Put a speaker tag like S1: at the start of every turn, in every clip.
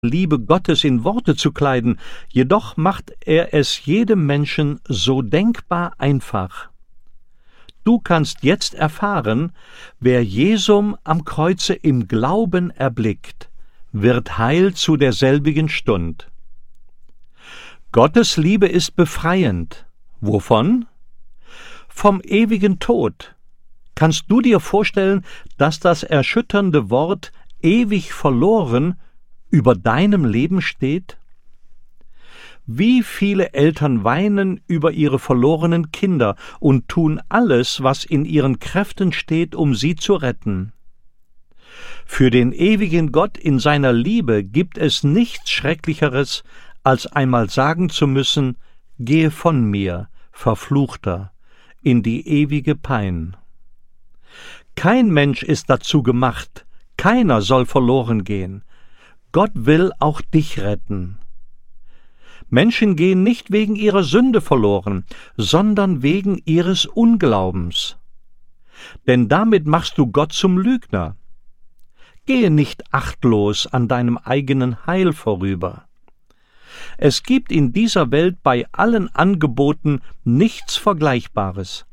S1: Liebe Gottes in Worte zu kleiden, jedoch macht er es jedem Menschen so denkbar einfach. Du kannst jetzt erfahren, wer Jesum am Kreuze im Glauben erblickt, wird heil zu derselbigen Stund. Gottes Liebe ist befreiend. Wovon? Vom ewigen Tod. Kannst du dir vorstellen, dass das erschütternde Wort ewig verloren über deinem Leben steht? Wie viele Eltern weinen über ihre verlorenen Kinder und tun alles, was in ihren Kräften steht, um sie zu retten. Für den ewigen Gott in seiner Liebe gibt es nichts Schrecklicheres, als einmal sagen zu müssen: Gehe von mir, Verfluchter, in die ewige Pein. Kein Mensch ist dazu gemacht, keiner soll verloren gehen. Gott will auch dich retten. Menschen gehen nicht wegen ihrer Sünde verloren, sondern wegen ihres Unglaubens. Denn damit machst du Gott zum Lügner. Gehe nicht achtlos an deinem eigenen Heil vorüber. Es gibt in dieser Welt bei allen Angeboten nichts Vergleichbares.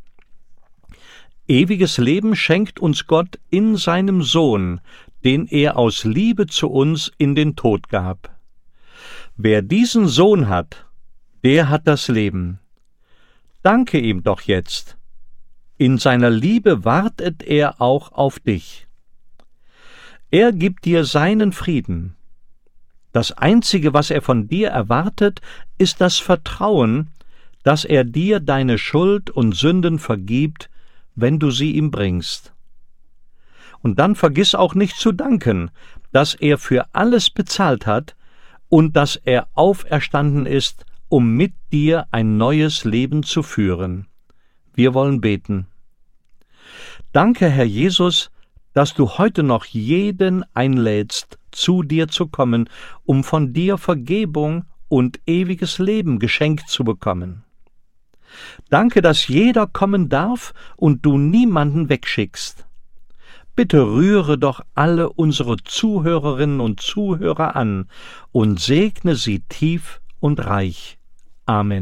S1: Ewiges Leben schenkt uns Gott in seinem Sohn, den er aus Liebe zu uns in den Tod gab. Wer diesen Sohn hat, der hat das Leben. Danke ihm doch jetzt. In seiner Liebe wartet er auch auf dich. Er gibt dir seinen Frieden. Das Einzige, was er von dir erwartet, ist das Vertrauen, dass er dir deine Schuld und Sünden vergibt, wenn du sie ihm bringst. Und dann vergiss auch nicht zu danken, dass er für alles bezahlt hat und dass er auferstanden ist, um mit dir ein neues Leben zu führen. Wir wollen beten. Danke, Herr Jesus, dass du heute noch jeden einlädst, zu dir zu kommen, um von dir Vergebung und ewiges Leben geschenkt zu bekommen. Danke, dass jeder kommen darf und du niemanden wegschickst. Bitte rühre doch alle unsere Zuhörerinnen und Zuhörer an und segne sie tief und reich. Amen.